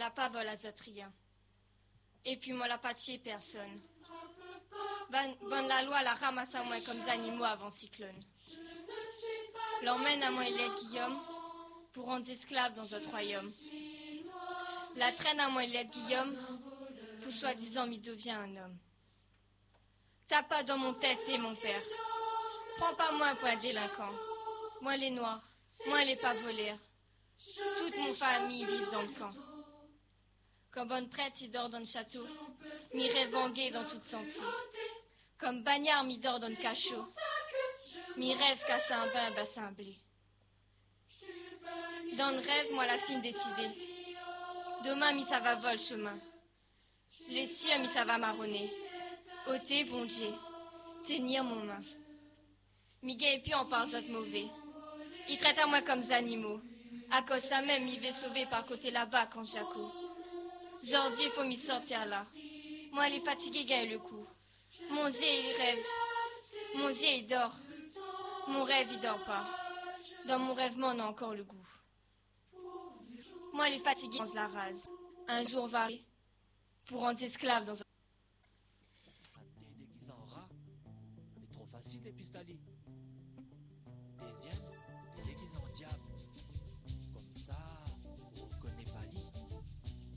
la pas vol à rien. Et puis moi la pas tué personne. Bonne la loi la ramasse à moi comme des animaux avant cyclone. L'emmène à moi l'aide Guillaume pour rendre esclave dans notre royaume. La traîne à moi l'aide Guillaume pour soi-disant m'y devient un homme. T'as pas dans mon tête et mon père. Prends pas moi pour un délinquant. Moi les noirs, moi les pas voleurs. Toute mon famille vivent dans le camp. Comme bonne prêtre il dort dans le château, m'y rêve vangué dans toute sentier. Comme bagnard m'y dort dans le cachot, m'y rêve casser un bain bassin blé. Dans le rêve, moi la fine décidée. Demain m'y ça va vol chemin. Les cieux m'y ça va marronner. Ôter bon Dieu, tenir mon main. Miguel et puis en parle autres mauvais. Il traite à moi comme des animaux. À cause ça même, il va sauver par côté là-bas quand Jaco. Zordi, faut m'y sortir là. Moi, elle est fatiguée, gagne le coup. Mon zé, il rêve. Mon zé, il dort. Mon rêve, il dort pas. Dans mon rêvement, on a encore le goût. Moi, elle est fatiguée, on se la rase. Un jour va arriver pour rendre esclave dans un... Des déguisés en rat, c'est trop facile les pistolets. Deuxième, les déguisés en diable. Comme ça,